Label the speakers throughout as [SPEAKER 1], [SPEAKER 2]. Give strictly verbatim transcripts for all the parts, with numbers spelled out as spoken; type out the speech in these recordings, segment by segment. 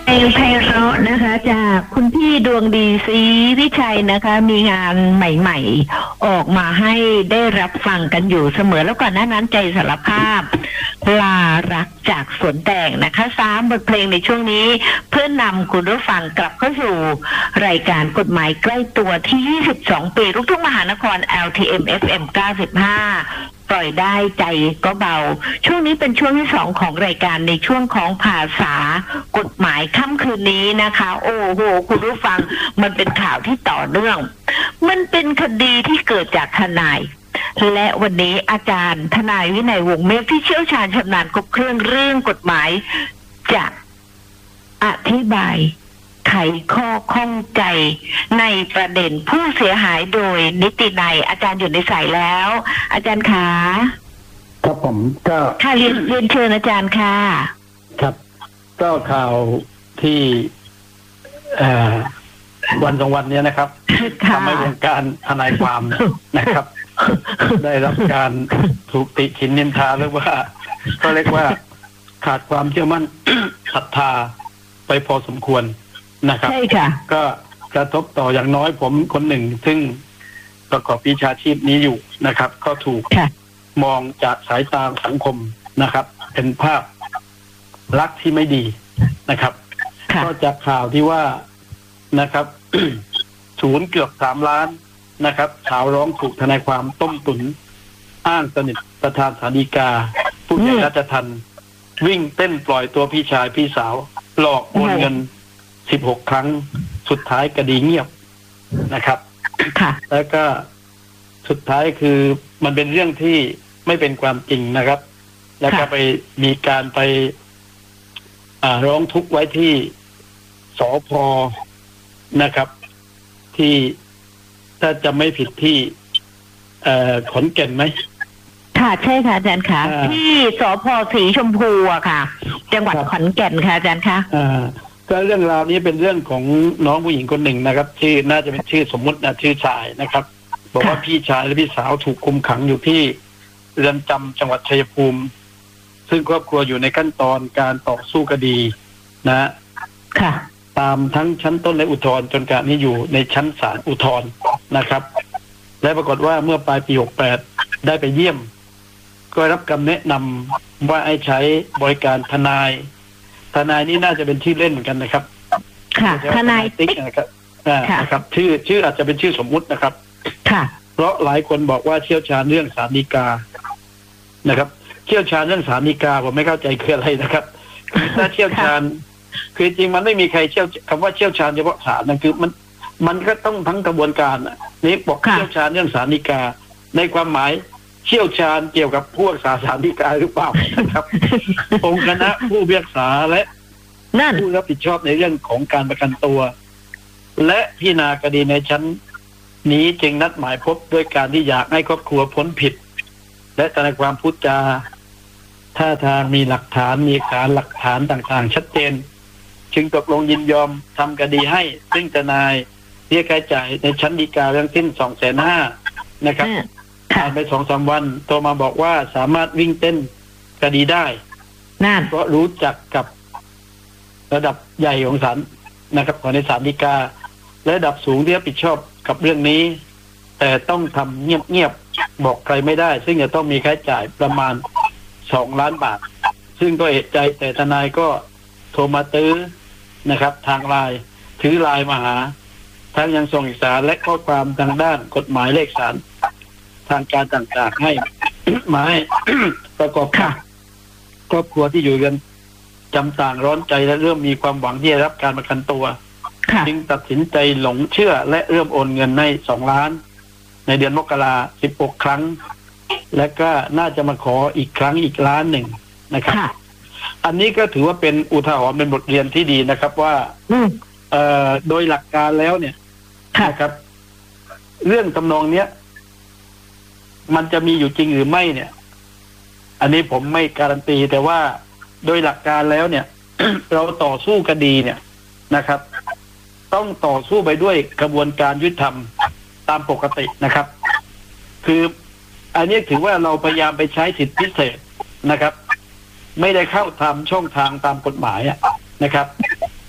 [SPEAKER 1] เพลงไพเราะนะคะจากคุณพี่ดวงดีศรีวิชัยนะคะมีงานใหม่ๆออกมาให้ได้รับฟังกันอยู่เสมอแล้วก่อนหน้านั้นใจสารภาพลารักจากสวนแต่งนะคะสามบทเพลงในช่วงนี้เพื่อนำคุณผู้ฟังกลับเข้าสู่รายการกฎหมายใกล้ตัวที่ยี่สิบสองปีลูกทุ่งมหานคร แอล ที เอ็ม เอฟ เอ็ม เก้าสิบห้าปล่อยได้ใจก็เบาช่วงนี้เป็นช่วงที่สองของรายการในช่วงของภาษากฎหมายค่ำคืนนี้นะคะโอ้โหคุณผู้ฟังมันเป็นข่าวที่ต่อเนื่องมันเป็นคดีที่เกิดจากทนายและวันนี้อาจารย์ทนายวินัยวงศ์เมฆที่เชี่ยวชาญชำนาญครบเครื่องเรื่องกฎหมายจะอธิบายไขข้อข้องใจในประเด็นผู้เสียหายโดยนิตินัยอาจารย์อยู่ในสายแล้วอาจารย์คะ
[SPEAKER 2] ครับผมก็
[SPEAKER 1] ค่ะเรียนเรียนเชิญอาจารย์ค่ะ
[SPEAKER 2] ครับก็ข่าวที่วันสองวันนี้นะครับทำให้วงการทนายความนะครับได้รับการถูกติฉินนินทาหรือว่าก็เรียกว่าขาดความเชื่อมั่นศรัทธาไปพอสมควรนะครับ
[SPEAKER 1] ใช่ค่ะ
[SPEAKER 2] ก็กระทบต่ออย่างน้อยผมคนหนึ่งซึ่งประกอบวิชาชีพนี้อยู่นะครับก็ถูกมองจากสายตาสังคมนะครับเป็นภาพลักษณ์ที่ไม่ดีนะครับก็จากข่าวที่ว่านะครับศูนย์เกือบสามล้านนะครับสาวร้องถูกทนายความต้มตุ๋นอ้างสนิทประธานศาลฎีกาผู้ใหญ่ราชทัณฑ์วิ่งเต้นปล่อยตัวพี่ชายพี่สาวหลอกโอนเงินสิบหกครั้งสุดท้ายคดีเงียบนะครับแล้วก็สุดท้ายคือมันเป็นเรื่องที่ไม่เป็นความจริงนะครับแล้วก็ไปมีการไปร้องทุกข์ไว้ที่สภ.นะครับที่ถ้าจะไม่ผิดที่ขอนแก่นไหม
[SPEAKER 1] ค่ะใช่ค่ะอาจารย์ค่ะที่สภ.สีชมพูอะค่ะจังหวัดขอนแก่นค่ะอาจารย์คะ
[SPEAKER 2] ก็เรื่องราวนี้เป็นเรื่องของน้องผู้หญิงคนหนึ่งนะครับชื่อน่าจะเป็นชื่อสมมุตินะชื่อชายนะครับบอกว่าพี่ชายและพี่สาวถูกคุมขังอยู่ที่เรือนจำจังหวัดชัยภูมิซึ่งครอบครัวอยู่ในขั้นตอนการต่อสู้คดีนะ
[SPEAKER 1] ค่ะ
[SPEAKER 2] ตามทั้งชั้นต้นและอุทธรณ์จนการนี้อยู่ในชั้นศาลอุทธรณ์นะครับและปรากฏว่าเมื่อปลายปีหกสิบแปดได้ไปเยี่ยมก็รับคำแนะนำว่าให้ใช้บริการทนายทนายนี่น่าจะเป็นชื่อเล่นเหมือนกันนะครับ
[SPEAKER 1] ค่ะทนาย
[SPEAKER 2] ติ๊กนะครับนะครับชื่อชื่ออาจจะเป็นชื่อสมมุตินะครับ
[SPEAKER 1] ค่ะ
[SPEAKER 2] เพราะหลายคนบอกว่าเชี่ยวชาญเรื่องศาลฎีกานะครับเชี่ยวชาญเรื่องศาลฎีกาผมไม่เข้าใจคืออะไรนะครับถ้าเชี่ยวชาญคือจริงมันไม่มีใครเชี่ยวคำว่าเชี่ยวชาญเฉพาะศาลนั่นคือมันมันก็ต้องทั้งกระบวนการนี้บอกเชี่ยวชาญเรื่องศาลฎีกาในความหมายเชี่ยวชาญเกี่ยวกับผู้รักษาศาลฎีกาหรือเปล่านะครับองค์คณะผู้พิพากษาและผู้รับผิดชอบในเรื่องของการประกันตัวและพิจารณาคดีในชั้นนี้จึงนัดหมายพบด้วยการที่อยากให้ครอบครัวพ้นผิดและทนายความพูดจาท่าทางมีหลักฐานมีการหลักฐานต่างๆชัดเจนจึงตกลงยินยอมทำคดีให้ซึ่งทนายเรียกค่าใช้จ่ายในชั้นฎีกาเรื่องสิ้นสองแสนห้านะครับผ่านไปสองสามวันโทรมาบอกว่าสามารถวิ่งเต้นคดีได้เพราะรู้จักกับระดับใหญ่ของศาลนะครับของในศาลฎีกาและระดับสูงที่รับผิดชอบกับเรื่องนี้แต่ต้องทำเงียบๆบอกใครไม่ได้ซึ่งจะต้องมีค่าใช้จ่ายประมาณสองล้านบาทซึ่งก็เอะใจแต่ทนายก็โทรมาตื้อนะครับทางไลน์ถือไลน์มาหาทั้งยังส่งเอกสารและข้อความทางด้านกฎหมายเลขสารทางการต่างๆให้ มาให้ ประกอบกับครอบครัวที่อยู่กันจำต่างร้อนใจและเริ่มมีความหวังที่จะรับการประกันตัวจึงตัดสินใจหลงเชื่อและเริ่มโอนเงินให้สองล้านในเดือนมกราสิบหกครั้งและก็น่าจะมาขออีกครั้งอีกล้านหนึ่งนะครับอันนี้ก็ถือว่าเป็นอุทาหรณ์เป็นบทเรียนที่ดีนะครับว่าเอ่อโดยหลักการแล้วเนี่ยนะครับเรื่องทำนองเนี้ยมันจะมีอยู่จริงหรือไม่เนี่ยอันนี้ผมไม่การันตีแต่ว่าโดยหลักการแล้วเนี่ย เราต่อสู้คดีเนี่ยนะครับต้องต่อสู้ไปด้วยกระบวนการยุติธรรมตามปกตินะครับคืออันนี้ถือว่าเราพยายามไปใช้สิทธิพิเศษนะครับไม่ได้เข้าทำช่องทางตามกฎหมายนะครับ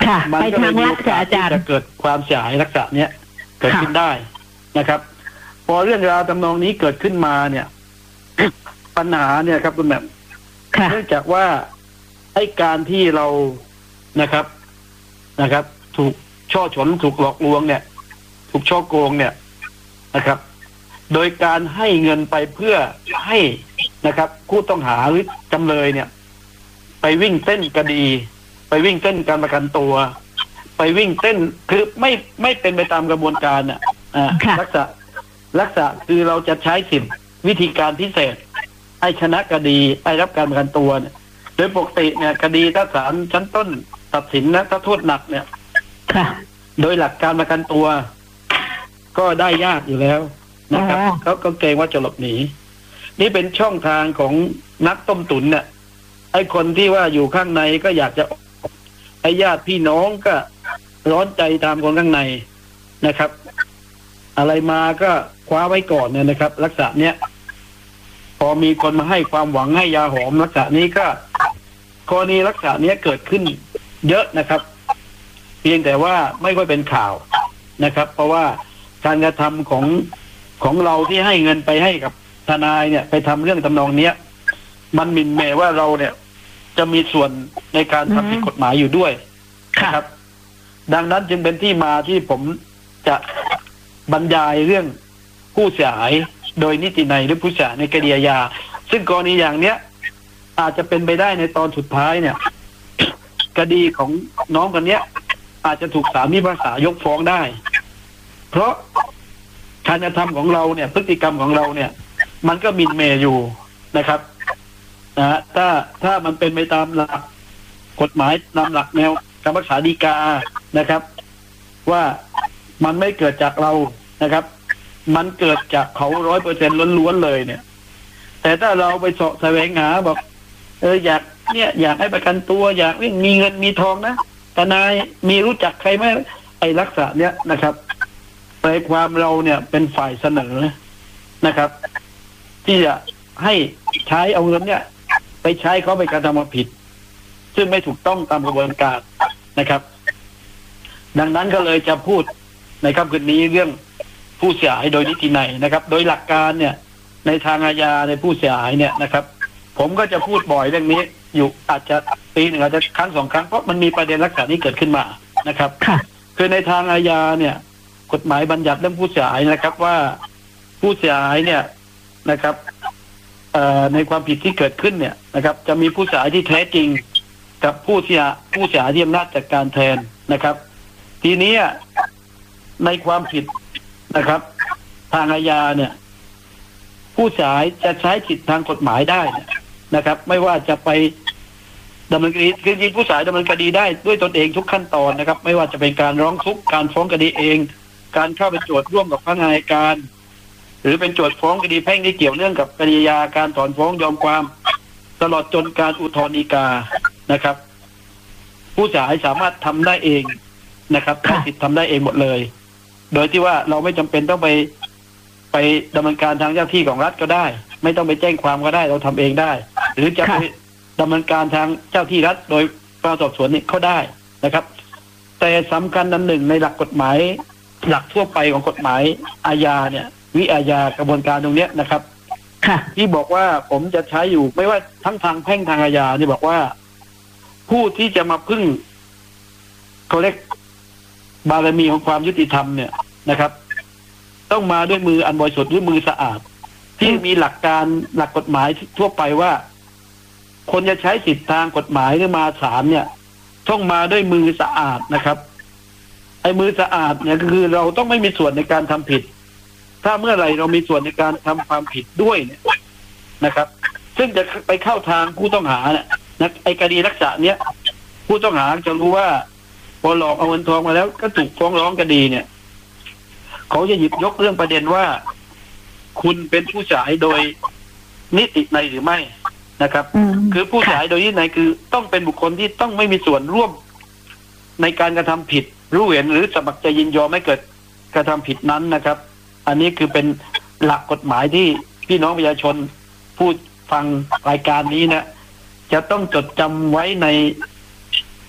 [SPEAKER 1] ค่ะ
[SPEAKER 2] มั
[SPEAKER 1] ไป
[SPEAKER 2] ก็เล
[SPEAKER 1] ทาย ง
[SPEAKER 2] มี
[SPEAKER 1] ลั
[SPEAKER 2] โอ
[SPEAKER 1] ด
[SPEAKER 2] กา
[SPEAKER 1] ค่ะ
[SPEAKER 2] ส
[SPEAKER 1] อา
[SPEAKER 2] ที่
[SPEAKER 1] จารย์
[SPEAKER 2] จะเกิดความเสียหายลักษณะเนี้ยเกิด
[SPEAKER 1] ค่ะ
[SPEAKER 2] ขึ้นได้นะครับ พอเรื่องราวทำนองนี้เกิดขึ้นมาเนี่ย ปัญหาเนี่ยครับคุณแม่
[SPEAKER 1] ค่ะ
[SPEAKER 2] เนื่องจากว่าไอ้การที่เรานะครับนะครับ ถูกช่อฉนถูกหลอกลวงเนี่ย ถูกช่อโกงเนี่ยนะครับ โดยการให้เงินไปเพื่อให้นะครับผู้ต้องหาหรือจำเลยเนี่ย ไปวิ่งเต้นคดี ไปวิ่งเต้นการประกันตัว ไปวิ่งเต้นคือไม่ไม่เป็นไปตามกระบวนการอ่ะอ่า
[SPEAKER 1] ค่ะ
[SPEAKER 2] ลักษณะลักษณะคือเราจะใช้สิทธิวิธีการพิเศษให้ชนะคดีให้รับการประกันตัวเนี่ยโดยปกติเนี่ยคดีถ้าศาลชั้นต้นตัดสินนะถ้าโทษหนักเนี่ย
[SPEAKER 1] ค่ะ
[SPEAKER 2] โดยหลักการประกันตัว ก็ได้ยากอยู่แล้วนะครับ
[SPEAKER 1] อ๋อ
[SPEAKER 2] เขาก็เกรงว่าจะหลบหนีนี่เป็นช่องทางของนักต้มตุ๋นเนี่ยไอ้คนที่ว่าอยู่ข้างในก็อยากจะไอ้ญาติพี่น้องก็ร้อนใจตามคนข้างในนะครับ อะไรมาก็คว้าไว้ก่อนเนี่ยนะครับ ลักษณะเนี้ยพอมีคนมาให้ความหวังให้ยาหอมลักษณะนี้ก็กรณีลักษณะเนี้ยเกิดขึ้นเยอะนะครับ เพียงแต่ว่าไม่ค่อยเป็นข่าวนะครับ เพราะว่าการกระทำของของเราที่ให้เงินไปให้กับทนายเนี่ย ไปทำเรื่องทำนองเนี้ย มันหมิ่นเหม่ว่าเราเนี่ย จะมีส่วนในการทำผิดกฎหมายอยู่ด้วย
[SPEAKER 1] ค่ะ
[SPEAKER 2] นะครับ ดังนั้นจึงเป็นที่มาที่ผมจะบรรยายเรื่องผู้เสียหายโดยนิตินัยหรือผู้เสียหายในคดีอาญาซึ่งกรณีอย่างเนี้ย อาจจะเป็นไปได้ในตอนสุดท้ายเนี่ย คดีของน้องคนเนี้ย อาจจะถูกศาลพิพากษายกฟ้องได้ เพราะการกระทำของเราเนี่ย พฤติกรรมของเราเนี่ย มันก็หมิ่นเหม่อยู่นะครับนะฮะถ้าถ้ามันเป็นไปตามหลักกฎหมายตามหลักแนวการพิพากษาฎีกานะครับ ว่ามันไม่เกิดจากเรานะครับ มันเกิดจากเขาร้อยเปอร์เซ็นต์ล้วนๆเลยเนี่ย แต่ถ้าเราไปเสาะแสวงหาบอกเอออยากเนี่ยอยากให้ประกันตัว อยากมีเงินมีทองนะทนายมีรู้จักใครไหมไอ้ลักษณะเนี้ยนะครับแปลความเราเนี่ยเป็นฝ่ายเสนอนะครับ ที่จะให้ใช้เอาเงินเนี่ย ไปใช้เขาไปกระทำความผิด ซึ่งไม่ถูกต้องตามกระบวนการนะครับ ดังนั้นก็เลยจะพูดในค่ำคืนนี้เรื่องผู้เสียหายโดยนิตินัยนะครับ โดยหลักการเนี่ย ในทางอาญาในผู้เสียหายเนี่ยนะครับ ผมก็จะพูดบ่อยเรื่องนี้ อยู่อาจจะปีหนึ่งอาจจะครั้งสองครั้งเพราะมันมีประเด็นลักษณะนี้เกิดขึ้นมานะครับ
[SPEAKER 1] ค่ะ
[SPEAKER 2] คือในทางอาญาเนี่ย กฎหมายบัญญัติเรื่องผู้เสียหายนะครับ ว่าผู้เสียหายเนี่ยนะครับเอ่อในความผิดที่เกิดขึ้นเนี่ยนะครับ จะมีผู้เสียหายที่แท้จริง กับผู้เสียผู้เสียหายที่อำนาจจัดการแทนนะครับ ทีนี้ในความผิดนะครับ ทางอาญาเนี่ย ผู้เสียหายจะใช้สิทธิทางกฎหมายได้นะครับ ไม่ว่าจะไปดำเนินคดีคือจริงผู้เสียหายดำเนินคดีได้ด้วยตนเองทุกขั้นตอนนะครับ ไม่ว่าจะเป็นการร้องทุกข์การฟ้องคดีเอง การเข้าไปโจทย์ร่วมกับพนักงานอัยการ หรือเป็นโจทย์ฟ้องคดีแพ่งที่เกี่ยวเนื่องกับคดีอาญาการถอนฟ้องยอมความตลอดจนการอุทธรณ์ฎีกานะครับ ผู้เสียหายสามารถทำได้เองนะครับใช้สิทธิ์ทำได้เองหมดเลย โดยที่ว่าเราไม่จำเป็นต้องไปไปดำเนินการทางเจ้าที่ของรัฐก็ได้ ไม่ต้องไปแจ้งความก็ได้เราทำเองได้ หรือจะไปดำเนินการทางเจ้าที่รัฐโดยการสอบสวนนี่ก็ได้นะครับ แต่สำคัญอันหนึ่งในหลักกฎหมายหลักทั่วไปของกฎหมายอาญาเนี่ย วิอาญากระบวนการตรงเนี้ยนะครับ
[SPEAKER 1] ค่ะ
[SPEAKER 2] ที่บอกว่าผมจะใช้อยู่ไม่ว่าทั้งทางแพ่งทางอาญานี่บอกว่า ผู้ที่จะมาพึ่งเขาเรียกบารมีของความยุติธรรมเนี่ยนะครับ ต้องมาด้วยมืออันบริสุทธิ์หรือมือสะอาด ที่มีหลักการหลักกฎหมายทั่วไปว่า คนจะใช้สิทธิทางกฎหมายหรือมาศาลเนี่ย ต้องมาด้วยมือสะอาดนะครับไอ้มือสะอาดเนี่ยก็คือเราต้องไม่มีส่วนในการทำผิด ถ้าเมื่อไหร่เรามีส่วนในการทำความผิดด้วยเนี่ยนะครับ ซึ่งจะไปเข้าทางผู้ต้องหาเนี่ยนะไอ้คดีลักษณะเนี้ยผู้ต้องหาจะรู้ว่าพอหลอกเอาเงินทองมาแล้วก็ถูกฟ้องร้องคดีเนี่ยเขาจะหยิบยกเรื่องประเด็นว่า คุณเป็นผู้เสียหายโดยนิตินัยหรือไม่นะครับ
[SPEAKER 1] อืม
[SPEAKER 2] คือผู้เสียหายโดยนิตินัยคือต้องเป็นบุคคลที่ต้องไม่มีส่วนร่วมในการกระทำผิดรู้เห็นหรือสมัครใจยินยอมให้เกิดกระทำผิดนั้นนะครับ อันนี้คือเป็นหลักกฎหมายที่พี่น้องประชาชนผู้ฟังรายการนี้นะจะต้องจดจำไว้ใน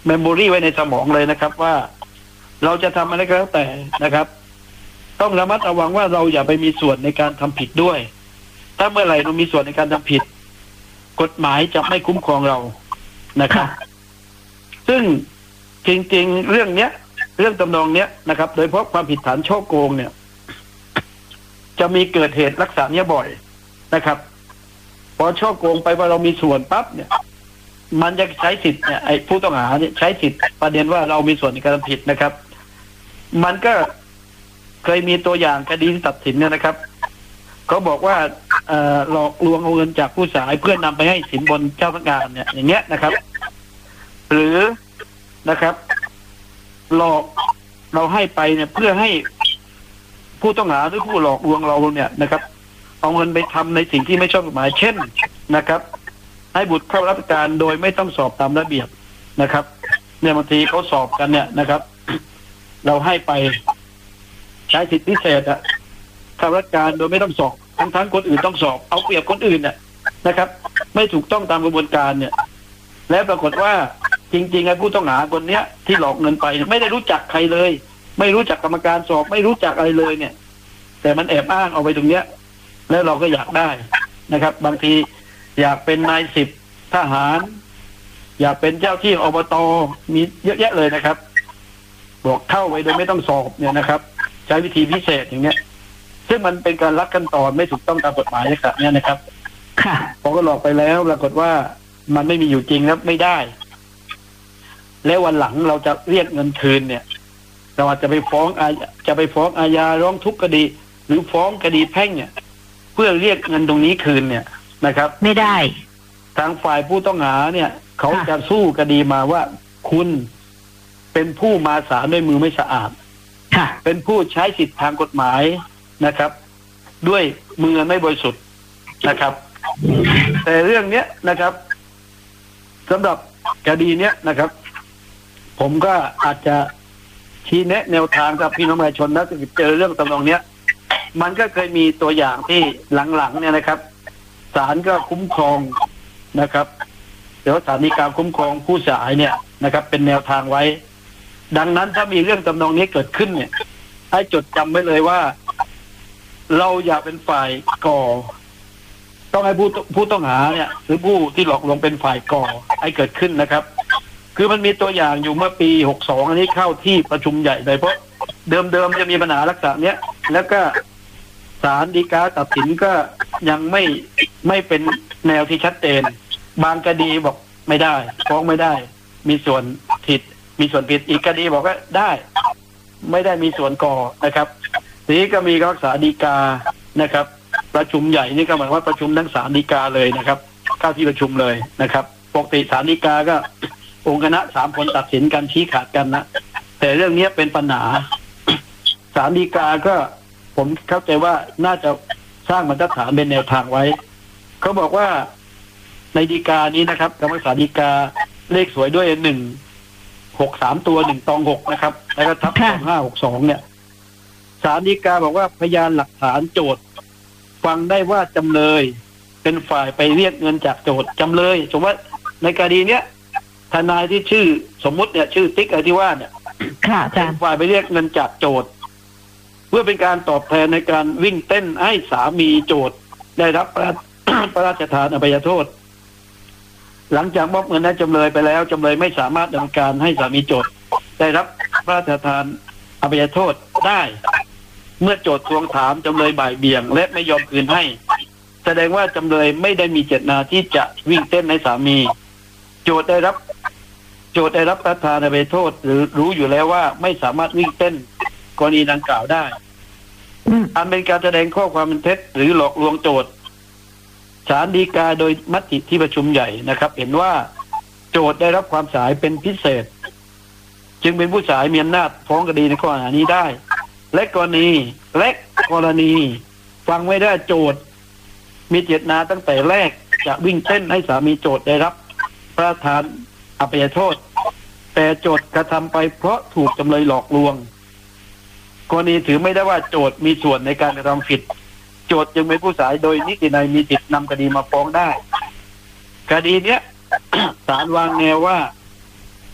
[SPEAKER 2] เมมโมรี่ไว้ในสมองเลยนะครับว่าเราจะทำอะไรก็แล้วแต่นะครับ ต้องระมัดระวังว่าเราอย่าไปมีส่วนในการทำผิดด้วยถ้าเมื่อไหร่เรามีส่วนในการทำผิดกฎหมายจะไม่คุ้มครองเรานะครับซึ่งจริงๆเรื่องเนี้ยเรื่องตำนองเนี้ยนะครับโดยเฉพาะความผิดฐานช่อโกงเนี่ยจะมีเกิดเหตุลักษณะเนี้ยบ่อยนะครับพอช่อโกงไปว่าเรามีส่วนปั๊บเนี่ยมันจะใช้สิทธิ์เนี่ยไอ้ผู้ต้องหาเนี่ยใช้สิทธิ์ประเด็นว่าเรามีส่วนในการทำผิดนะครับมันก็เคยมีตัวอย่างคดีตัดสินเนี่ยนะครับเขาบอกว่าเอ่อหลอกลวงเอาเงินจากผู้เสียหายเพื่อนำไปให้สินบนเจ้าพนักงานเนี่ยอย่างเงี้ยนะครับหรือนะครับหลอกเราให้ไปเนี่ยเพื่อให้ผู้ต้องหาหรือผู้หลอกลวงเราเนี่ยนะครับเอาเงินไปทำในสิ่งที่ไม่ชอบกฎหมายเช่นนะครับให้บุตรเข้ารับราชการโดยไม่ต้องสอบตามระเบียบนะครับเนี่ยบางทีเขาสอบกันเนี่ยนะครับเราให้ไปใช้สิทธิพิเศษอะข้าราชการโดยไม่ต้องสอบทั้งทั้งคนอื่นต้องสอบเอาเปรียบคนอื่นเนี่ยนะครับไม่ถูกต้องตามกระบวนการเนี่ยและปรากฏว่าจริงๆไอ้ผู้ต้องหาคนเนี้ยที่หลอกเงินไปไม่ได้รู้จักใครเลยไม่รู้จักกรรมการสอบไม่รู้จักอะไรเลยเนี่ยแต่มันแอบอ้างเอาไปตรงเนี้ยแล้วเราก็อยากได้นะครับบางทีอยากเป็นนายสิบทหารอยากเป็นเจ้าที่อบต.มีเยอะแยะเลยนะครับบอกเข้าไปโดยไม่ต้องสอบเนี่ยนะครับใช้วิธีพิเศษอย่างเงี้ยซึ่งมันเป็นการลักขั้นตอนไม่ถูกต้องตามกฎหมายนะครับเนี่ยนะครับ
[SPEAKER 1] ค่ะ
[SPEAKER 2] พอก็หลอกไปแล้วปรากฏว่ามันไม่มีอยู่จริงแล้วไม่ได้แล้ววันหลังเราจะเรียกเงินคืนเนี่ยเราอาจจะไปฟ้องอาจะไปฟ้องอาญาร้องทุกข์คดีหรือฟ้องคดีแพ่งเนี่ยเพื่อเรียกเงินตรงนี้คืนเนี่ยนะครับ
[SPEAKER 1] ไม่ได้
[SPEAKER 2] ทางฝ่ายผู้ต้องหาเนี่ยเขาจะสู้คดีมาว่าคุณเป็นผู้มาศาลด้วยมือไม่สะอาดเป็นผู้ใช้สิทธิทางกฎหมายนะครับด้วยมือไม่บริสุทธิ์นะครับแต่เรื่องเนี้ยนะครับสำหรับคดีเนี้ยนะครับผมก็อาจจะชี้แนะแนวทางกับพี่น้องประชาชนนะถ้าเจอเรื่องตำนองเนี้ยมันก็เคยมีตัวอย่างที่หลังๆเนี่ยนะครับศาลก็คุ้มครองนะครับเดี๋ยวศาลฎีกาคุ้มครองผู้เสียหายเนี่ยนะครับเป็นแนวทางไว้ดังนั้นถ้ามีเรื่องตำนองนี้เกิดขึ้นเนี่ยให้จดจำไว้เลยว่าเราอย่าเป็นฝ่ายก่อต้องให้ผู้ผู้ต้องหาเนี่ยหรือผู้ที่หลอกลวงเป็นฝ่ายก่อให้เกิดขึ้นนะครับคือมันมีตัวอย่างอยู่เมื่อปีหกสองอันนี้เข้าที่ประชุมใหญ่เลยเพราะเดิมๆจะมีปัญหาลักษณะเนี้ยแล้วก็ศาลฎีกาตัดสินก็ยังไม่ไม่เป็นแนวที่ชัดเจนบางคดีบอกไม่ได้ฟ้องไม่ได้มีส่วนผิดมีส่วนผิดอีกคดีบอกว่าได้ไม่ได้มีส่วนก่อนะครับทีนี้ก็มีคำพิพากษาฎีกานะครับประชุมใหญ่นี่ก็หมายว่าประชุมทั้งศาลฎีกาเลยนะครับเข้าที่ประชุมเลยนะครับปกติศาลฎีกาก็องค์คณะสามคนตัดสินกันชี้ขาดกันนะแต่เรื่องนี้เป็นปัญหาศาลฎีกาก็ผมเข้าใจว่าน่าจะสร้างบรรทัดฐานเป็นแนวทางไว้เขาบอกว่าในฎีกานี้นะครับคำพิพากษาฎีกาเลขสวยด้วยหนึ่งหกสามตัวหนึ่งตองหกนะครับแล้วก็ทับสองห้าหกสองเนี่ยศาลฎีกาบอกว่าพยานหลักฐานโจทก์ฟังได้ว่าจำเลยเป็นฝ่ายไปเรียกเงินจากโจทก์จำเลยสมมติว่าในคดีเนี้ยทนายที่ชื่อสมมุติเนี่ยชื่อติ๊กอะไรที่ว่าเนี่ยเป็นฝ่ายไปเรียกเงินจากโจทก์เพื่อเป็นการตอบแทนในการวิ่งเต้นให้สามีโจทก์ได้รับพระราชทานอภัยโทษหลังจากมอบเงินให้จำเลยไปแล้วจำเลยไม่สามารถดำเนินการให้สามีโจทก์ได้รับพระราชทานอภัยโทษได้เมื่อโจทก์ทวงถามจำเลยบ่ายเบี่ยงและไม่ยอมคืนให้แสดงว่าจำเลยไม่ได้มีเจตนาที่จะวิ่งเต้นให้สามีโจทก์ได้รับโจทก์ได้รับพระราชทานอภัยโทษหรือรู้อยู่แล้วว่าไม่สามารถวิ่งเต้นกรณีดังกล่าวได้อันเป็นการแสดงข้อความเป็นเท็จหรือหลอกลวงโจทก์ศาลฎีกาโดยมติที่ประชุมใหญ่นะครับเห็นว่าโจทก์ได้รับความเสียหายเป็นพิเศษจึงเป็นผู้เสียหายมีอำนาจฟ้องคดีในข้อหานี้ได้และกรณีและกรณีฟังไม่ได้โจทก์มีเจตนาตั้งแต่แรกจะวิ่งเต้นให้สามีโจทก์ได้รับพระราชทานอภัยโทษแต่โจทก์กระทำไปเพราะถูกจำเลยหลอกลวงกรณีถือไม่ได้ว่าโจทก์มีส่วนในการกระทำผิดโจทก์จึงเป็นผู้เสียหายโดยนิตินัยมีสิทธินำคดีมาฟ้องได้คดีเนี้ย ศาลวางแนวว่า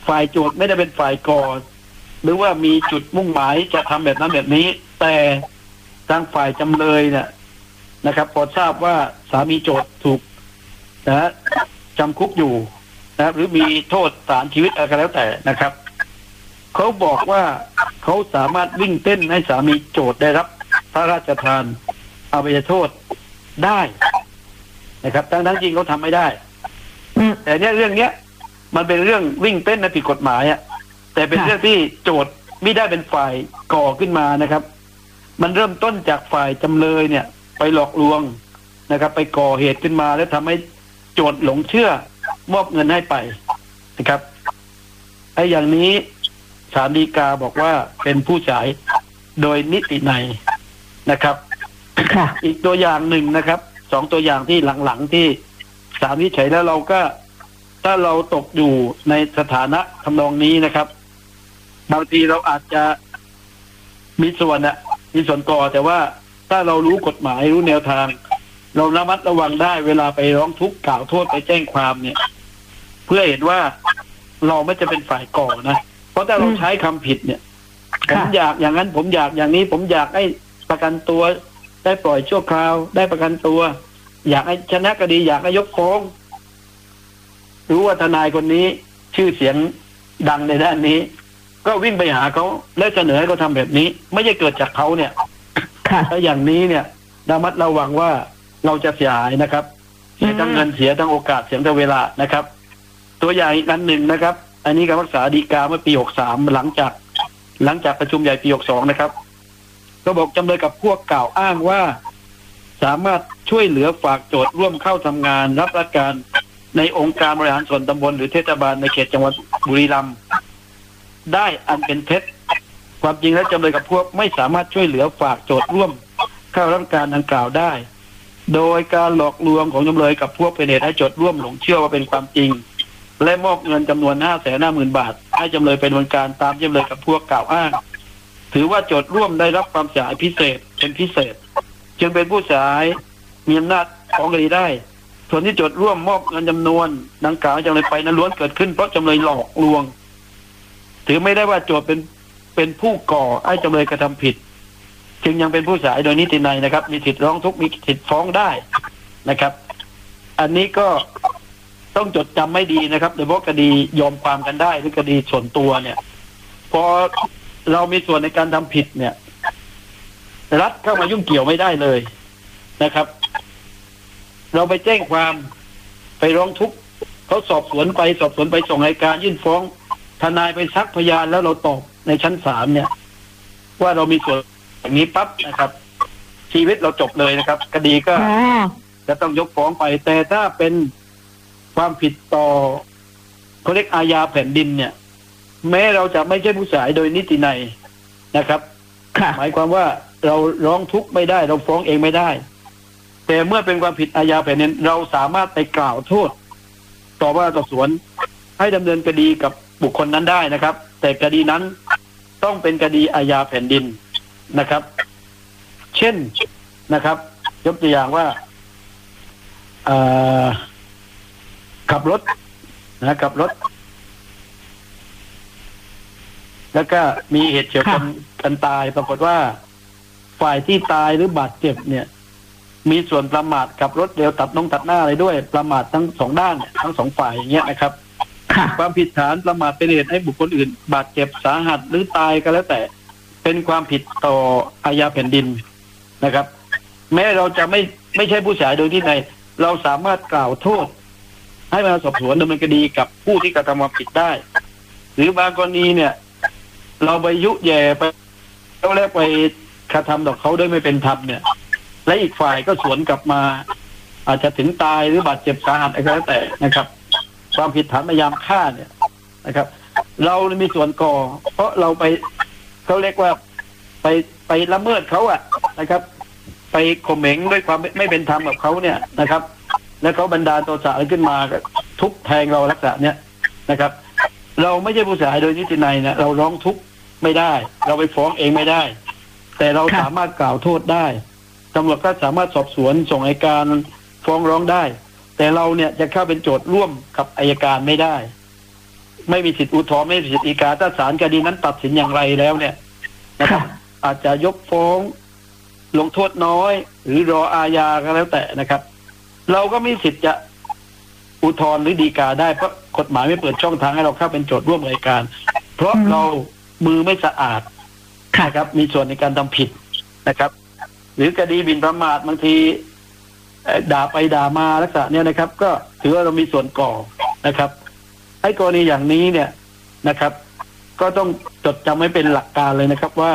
[SPEAKER 2] ฝ่ายโจทย์ไม่ได้เป็นฝ่ายก่อหรือว่ามีจุดมุ่งหมายจะทำแบบนั้นแบบนี้แต่ทางฝ่ายจำเลยเนี่ยนะครับพอทราบว่าสามีโจทย์ถูกนะจำคุกอยู่นะหรือมีโทษศาลชีวิตอะไรก็แล้วแต่นะครับเขาบอกว่าเขาสามารถวิ่งเต้นให้สามีโจทย์ได้รับพระราชทานอภัยโทษได้นะครับทั้งทั้งจริงเขาทำไม่ได้แต่เนี้ยเรื่องเนี้ยมันเป็นเรื่องวิ่งเต้นในผิดกฎหมายอ่ะแต่เป็นเรื่องที่โจทย์ไม่ได้เป็นฝ่ายก่อขึ้นมานะครับ มันเริ่มต้นจากฝ่ายจำเลยเนี่ยไปหลอกลวงนะครับไปก่อเหตุขึ้นมาแล้วทำให้โจทย์หลงเชื่อมอบเงินให้ไปนะครับไอ้อย่างนี้ศาลฎีกาบอกว่าเป็นผู้จ่ายโดยนิตินัยนะครับอีกตัวอย่างหนึ่งนะครับสองตัวอย่างที่หลังๆที่ศาลวินิจฉัยแล้วเราก็ถ้าเราตกอยู่ในสถานะทำนองนี้นะครับบางทีเราอาจจะมีส่วนอะมีส่วนก่อแต่ว่าถ้าเรารู้กฎหมายรู้แนวทางเราระมัดระวังได้เวลาไปร้องทุกข์กล่าวโทษไปแจ้งความเนี่ยเพื่อเห็นว่าเราไม่จะเป็นฝ่ายก่อนะเพราะถ้าเราใช้คำผิดเนี่ยผมอยากอย่างนั้นผมอยากอย่างนี้ผมอยากให้ประกันตัวได้ปล่อยชั่วคราวได้ประกันตัวอยากให้ชนะคดีอยากให้ยกฟ้องรู้ว่าทนายคนนี้ชื่อเสียงดังในด้านนี้ก็วิ่งไปหาเขาและเสนอให้เขาทำแบบนี้ไม่ใช่เกิดจากเขาเนี่ยถ้าอย่างนี้เนี่ยระมัดระวังว่าเราจะเสียหายนะครับเสียทั้งเงินเสียทั้งโอกาสเสียทั้งเวลานะครับตัวอย่างอีกอันหนึ่งนะครับอันนี้การรักษาฎีกาเมื่อปีหกสามหลังจากหลังจากประชุมใหญ่ปีหกสองนะครับก็บอกจำเลยกับพวกกล่าวอ้างว่าสามารถช่วยเหลือฝากโจทย์ร่วมเข้าทำงานรับราชการในองค์การบริหารส่วนตำบลหรือเทศบาลในเขตจังหวัดบุรีรัมย์ได้อันเป็นเท็จความจริงแล้วจำเลยกับพวกไม่สามารถช่วยเหลือฝากโจทย์ร่วมเข้ารับการดังกล่าวได้โดยการหลอกลวงของจำเลยกับพวกเป็นเหตุให้โจทย์ร่วมหลงเชื่อว่าเป็นความจริงและมอบเงินจำนวนห้าแสนห้าหมื่นบาทให้จำเลยเป็นวันการตามจำเลยกับพวกกล่าวอ้างถือว่าโจทย์ร่วมได้รับความเสียหายพิเศษเป็นพิเศษจึงเป็นผู้เสียหายมีอำนาจฟ้องคดีได้ส่วนที่โจทย์ร่วมมอบเงินจำนวนดังกล่าวจำเลยไปนั้นล้วนเกิดขึ้นเพราะจำเลยหลอกลวงถือไม่ได้ว่าโจทย์เป็นเป็นผู้ก่อให้จำเลยกระทำผิดจึงยังเป็นผู้เสียหายโดยนิตินัยนะครับมีสิทธิร้องทุกข์มีสิทธิฟ้องได้นะครับอันนี้ก็ต้องจดจำไม่ดีนะครับโดยเฉพาะคดียอมความกันได้หรือคดีส่วนตัวเนี่ยพอเรามีส่วนในการทำผิดเนี่ยรัฐเข้ามายุ่งเกี่ยวไม่ได้เลยนะครับเราไปแจ้งความไปร้องทุกข์เขาสอบสวนไปสอบสวนไปส่งอัยการยื่นฟ้องทนายไปซักพยานแล้วเราตอบในชั้นศาลเนี่ยว่าเรามีส่วนอย่างนี้ปั๊บนะครับชีวิตเราจบเลยนะครับคดีก็จะต้องยกฟ้องไปแต่ถ้าเป็นความผิดต่อเขาเรียกอาญาแผ่นดินเนี่ยแม้เราจะไม่ใช่ผู้เสียหายโดยนิตินัยนะครับหมายความว่าเราร้องทุกข์ไม่ได้เราฟ้องเองไม่ได้แต่เมื่อเป็นความผิดอาญาแผ่นดินเราสามารถไปกล่าวโทษต่อว่าต่อสวนให้ดำเนินคดีกับบุคคลนั้นได้นะครับแต่คดีนั้นต้องเป็นคดีอาญาแผ่นดินนะครับเช่นนะครับยกตัวอย่างว่าขับรถนะขับรถแล้วก็มีเหตุเฉียวชนกันตายปรากฏว่าฝ่ายที่ตายหรือบาดเจ็บเนี่ยมีส่วนประมาทขับรถเร็วตัดน้องตัดหน้าอะไรด้วยประมาททั้งสองด้านทั้งสองฝ่ายอย่างเงี้ยนะครับความผิดฐานประมาทเป็นเหตุให้บุคคลอื่นบาดเจ็บสาหัสหรือตายก็แล้วแต่เป็นความผิดต่ออาญาแผ่นดินนะครับแม้เราจะไม่ไม่ใช่ผู้เสียหายโดยที่ไหนเราสามารถกล่าวโทษให้มาสอบสวนดำเนินคดีกับผู้ที่กระทำความผิดได้หรือบางกรณีเนี่ยเราไปยุแย่ไปแล้วแล้วไปกระทำต่อเขาด้วยไม่เป็นธรรมเนี่ยและอีกฝ่ายก็สวนกลับมาอาจจะถึงตายหรือบาดเจ็บสาหัสอะไรก็แล้วแต่นะครับความผิดฐานพยายามฆ่าเนี่ยนะครับเรามีส่วนก่อเพราะเราไปเขาเรียกว่าไปไปละเมิดเขาอะนะครับไปข่มเหงด้วยความไม่เป็นธรรมกับเขาเนี่ยนะครับแล้วเขาบันดาลโทสะขึ้นมาทุบแทงเราลักษณะเนี้ยนะครับเราไม่ใช่ผู้เสียหายโดยนิตินัยนะเราร้องทุกข์ไม่ได้เราไปฟ้องเองไม่ได้แต่เราสามารถกล่าวโทษได้ตำรวจก็สามารถสอบสวนส่งอัยการฟ้องร้องได้แต่เราเนี่ยจะเข้าเป็นโจทย์ร่วมกับอัยการไม่ได้ไม่มีสิทธิอุทธรณ์ไม่มีสิทธิฎีกาถ้าศาลคดีนั้นตัดสินอย่างไรแล้วเนี่ยนะครับ อาจจะยกฟ้องลงโทษน้อย หรือรออาญาก็แล้วแต่นะครับ เราก็มีสิทธิ์จะอุทธรณ์หรือฎีกาได้เพราะกฎหมายไม่เปิดช่องทางให้เราเข้าเป็นโจทย์ร่วมรายการ เพราะเรามือไม่สะอาดนะครับมีส่วนในการทำผิดนะครับ หรือคดีหมิ่นประมาทบางทีด่าไปด่ามาลักษณะเนี้ยนะครับ ก็ถือว่าเรามีส่วนก่อนะครับไอ้กรณีอย่างนี้เนี่ยนะครับ ก็ต้องจดจำไว้เป็นหลักการเลยนะครับว่า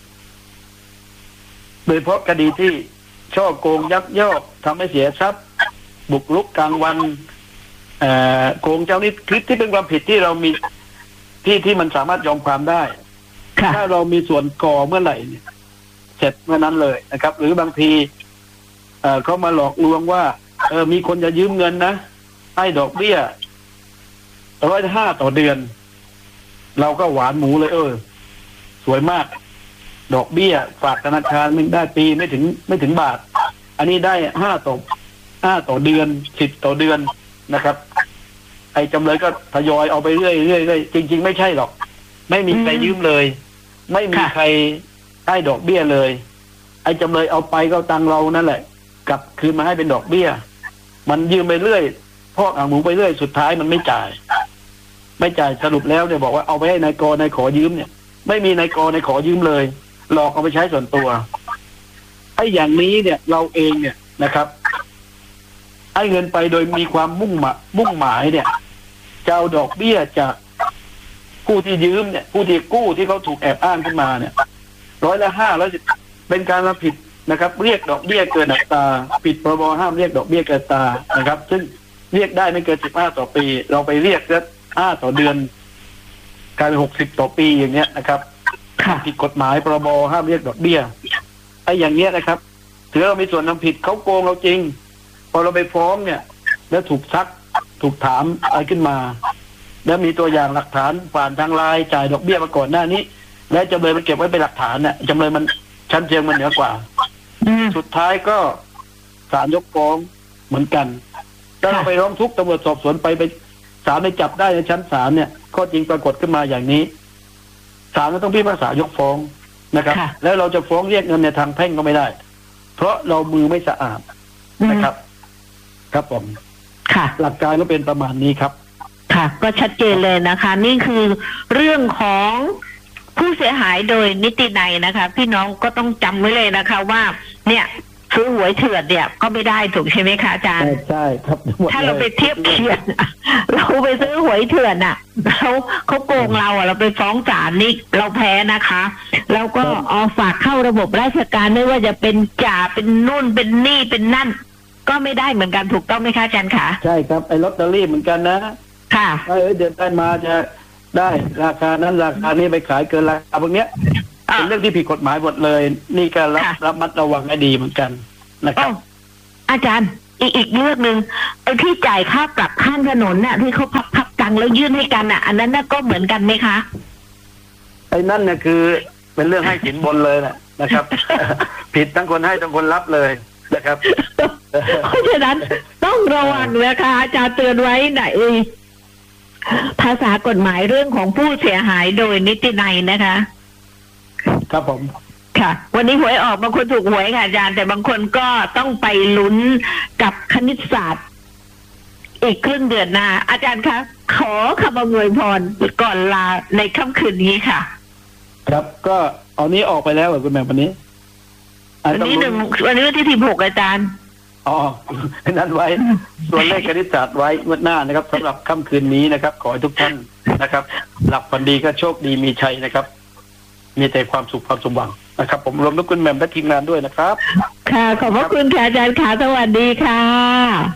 [SPEAKER 2] โดยเฉพาะคดีที่ช่อโกงยักยอกทำให้เสียทรัพย์บุกรุกกลางวันโกงเจ้าหนี้คลิปที่เป็นความผิดที่เรามีที่ที่มันสามารถยอมความได้ถ้าเรามีส่วนก่อเมื่อไหร่เนี่ยเสร็จเมื่อนั้นเลยนะครับ หรือบางทีเอ่อเขามาหลอกลวงว่าเออมีคนจะยืมเงินนะให้ดอกเบี้ยร้อยห้าต่อเดือนเราก็หวานหมูเลยเออสวยมากดอกเบี้ยฝากธนาคารมันได้ปีไม่ถึงไม่ถึงบาทอันนี้ได้ห้าต่อห้าต่อเดือนสิบต่อเดือนนะครับไอ้จำเลยก็ทยอยเอาไปเรื่อยเรื่อยเรื่อยจริงๆไม่ใช่หรอกไม่มีใครยืมเลย ไม่มีใครให้ดอกเบี้ยเลยไอ้จำเลยเอาไปก็ตังเรานั่นแหละกลับคืนมาให้เป็นดอกเบี้ยมันยืมไปเรื่อยพอกอ่างหมูไปเรื่อยสุดท้ายมันไม่จ่ายไม่จ่ายสรุปแล้วเนี่ยบอกว่าเอาไปให้นายกนายขอยืมเนี่ยไม่มีนายกนายขอยืมเลยหลอกเอาไปใช้ส่วนตัวไอ้อย่างนี้เนี่ยเราเองเนี่ยนะครับให้เงินไปโดยมีความมุ่งหมายมุ่งหมายเนี่ยจะเอาดอกเบี้ยจากผู้ที่ยืมเนี่ยผู้ที่กู้ที่เขาถูกแอบอ้างขึ้นมาเนี่ยร้อยละห้าร้อยสิบเป็นการทำผิดนะครับเรียกดอกเบี้ยเกินอัตราผิดพรบห้ามเรียกดอกเบี้ยเกินอัตรานะครับซึ่งเรียกได้ไม่เกินสิบห้าต่อปีเราไปเรียกแค่ห้าต่อเดือนกลายเป็นหกสิบต่อปีอย่างเงี้ยนะครับผิดกฎหมายพรบห้ามเรียกดอกเบี้ยไอ้อย่างเงี้ยนะครับถือเรามีส่วนทำผิดเขาโกงเราจริงพอเราไปฟ้องเนี่ยแล้วถูกซักถูกถามอะไรขึ้นมาแล้วมีตัวอย่างหลักฐานผ่านทางไลน์จ่ายดอกเบี้ยมาก่อนหน้านี้และจำเลยมันเก็บไว้เป็นหลักฐานเนี่ยจำเลยมันชั้นเชิงมันเหนือกว่าสุดท้ายก็ศาลยกฟ้องเหมือนกันถ้าเราไปร้องทุกข์ตำรวจสอบสวนไปไปศาลไปจับได้ในชั้นศาลเนี่ยข้อจริงปรากฏขึ้นมาอย่างนี้ศาลก็ต้องพิพากษายกฟ้องนะครับแล้วเราจะฟ้องเรียกเงินในทางแพ่งก็ไม่ได้เพราะเรามือไม่สะอาดนะครับครับผมค่ะหลักการก็เป็นประมาณนี้ครับ
[SPEAKER 1] ค่ะก็ชัดเจนเลยนะคะนี่คือเรื่องของผู้เสียหายโดยนิตินัยนะคะพี่น้องก็ต้องจำไว้เลยนะคะว่าเนี่ยซื้อหวยเถื่อนเนี่ยก็ไม่ได้ถูกใช่ไหมคะอาจารย์
[SPEAKER 2] ใช่ครับ
[SPEAKER 1] ถ้าเราไปเทียบเคียงเราไปซื้อหวยเถื่อนอ่ะเขาเขาโกงเราอ่ะเราไปฟ้องศาลนี่เราแพ้นะคะแล้วก็เอาฝากเข้าระบบราชการไม่ว่าจะเป็นจ่าเป็นนู่นเป็นนี่เป็นนั่นก็ไม่ได้เหมือนกันถูกต้องไหมคะอาจารย์คะ
[SPEAKER 2] ใช่ครับไอ้ลอตเตอรี่เหมือนกันนะ
[SPEAKER 1] ค่ะ
[SPEAKER 2] เออเดือนได้มาจะได้ราคานั้นราคานี้ไปขายเกินราคาพวกเนี้ยเป็นเรื่องที่ผิดกฎหมายหมดเลยนี่ก็รับรับมัดระวังให้ดีเหมือนกันนะครับ
[SPEAKER 1] อาจารย์อีกอีกเรื่องหนึ่งไอ้ที่จ่ายค่าปรับข้างถนนน่ะที่เขาพับพับตังแล้วยื่นให้กันน่ะอันนั้นน่ะก็เหมือนกันไหมคะ
[SPEAKER 2] ไอ้นั่นเนี่ยคือเป็นเรื่องให้สินบนเลยแหละนะครับ ผิดทั้งคนให้ทั้งคนรับเลยนะครับ
[SPEAKER 1] เพราะฉะนั้นต้องระวังนะคะอาจารย์เตือนไว้ไหนภาษากฎหมายเรื่องของผู้เสียหายโดยนิตินัยนะคะ
[SPEAKER 2] ครับผม
[SPEAKER 1] ค่ะวันนี้หวยออกบางคนถูกหวยค่ะอาจารย์แต่บางคนก็ต้องไปลุ้นกับคณิตศาสตร์อีกครึ่งเดือนหน้าอาจารย์คะขอคำอวยพรก่อนลาในค่ำคืนนี้ค่ะ
[SPEAKER 2] ครับก็เอานี้ออกไปแล้วเหรอคุณแม่วันนี้
[SPEAKER 1] วันนี้หนึ่งวันนี้วันที่สิบหกอาจารย์
[SPEAKER 2] อ๋อนั่นไว้ตัวเลขคณิตศาสตร์ไว้งวดหน้านะครับสำหรับค่ำคืนนี้นะครับขอให้ทุกท่านนะครับหลับฝันดีก็โชคดีมีชัยนะครับมีแต่ความสุขความสมหวังนะครับผมรวมทั้งคุณแหม่มและทีมงานด้วยนะครับ
[SPEAKER 1] ค่ะขอบพระคุณค่ะอาจารย์ค่ะสวัสดีค่ะ